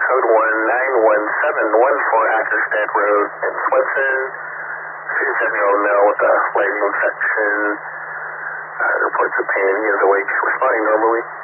code 19171 Hackerstead Road in Swenson. 37-year-old male with a leg infection. Reports of pain. He is awake, responding normally.